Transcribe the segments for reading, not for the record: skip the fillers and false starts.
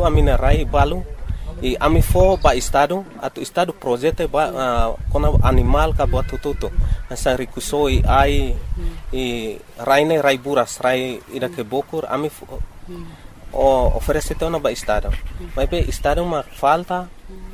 hutu amina rai balu e ami fo ba estado atu estado projeto ba kona animal ka buat tutu asa rikusoi ai e raine rai buras rai ida ke bokur ami o oferece tona ba estado vai be estado ma falta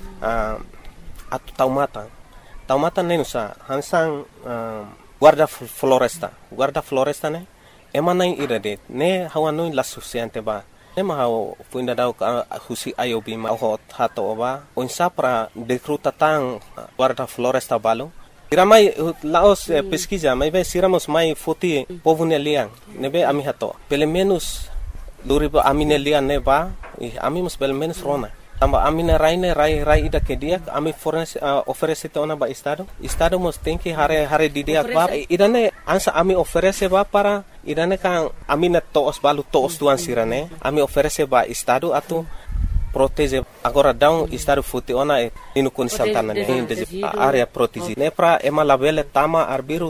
atu taumata nenusa hansang guarda floresta ne emanai irade ne hawanoi la suficiente ba Ema hau puinda dau husi ayobi ma ho hato ba onsa para dekruta tang guarda floresta balo iramai laos pesquisa mai be siramos mai foti povunelian nebe ami hato pelo menos luriba aminelian ne ba ami mus pelo menos rona tamba amina rai ida ke dia ami oferece tona ba estado mos tem que hare didia ba idane ansa ami oferece ba para idane kan amina toos balu toos tuan sirane ami oferece ba estado atu protege agora down estado futi ona inu kun santana ne area protege ne pra ema labele tama arbiru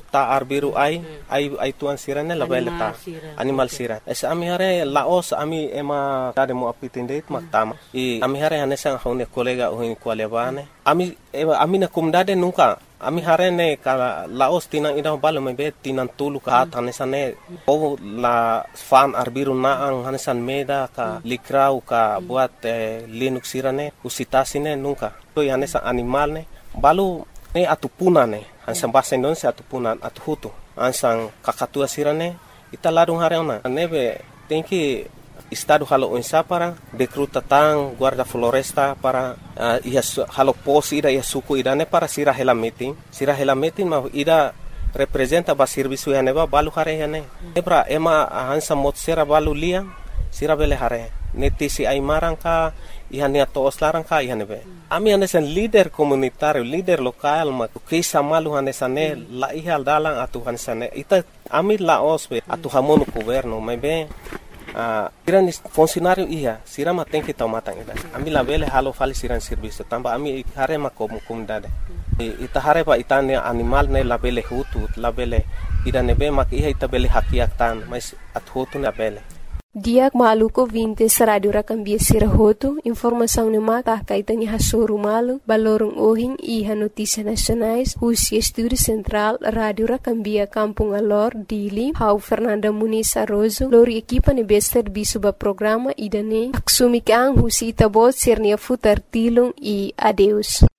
ai tuan sirane labele ta animal sira es ami hare laos ami ema tade mo apitinde mak tama i ami hare hanesa haune kolega uhin kwalebane ami na kumdade nunca ami hare ne ka laos tinang ida balo mebe tinang tulu ka hanesa ne o la fan arbiru naang hanesan meda ka likrau ka buat linux sirane usitasine nunca to hanesa animal ne balu ne atupuna ne hansan bahasa Indonesia atupunan atuhutu hansan kakatua sirane ita ladung hare ona nebe tenki estado halo onsa para dekruta tang guarda floresta para halo pos ida suku idane para sira hela meeting ma ida representa ba servisu ya neba balu hare ya ne ebra ema hansa mot sera balu lia sira bele hare netisi ai marangka ihania toos larangka ihanebe ami hanesan leader komunitario leader lokal ma kisa malu hanesane la ihal dalang atu hanesane ita ami laos be atu hamonu governo mebe siran funcionário sirama tem que tomar tangida ami la bele halo fali siran serviço tamba ami hare ma comunidade ita hare pa itane animal ne la bele hutu la bele ida nebe mak ita bele hakiak tan mas at hutu na bele Diak maluko vintes radio rakambia sirahoto informação ne mata kaitani hasuru malu balorong ohin iha notícia nacionais husi estúdio central radio rakambia Kampung Alor Dili hau Fernanda Muniz Arrozo lori equipa ne bester bisuba programa idane aksumik ang husi itabot sirnia futar tilong i adeus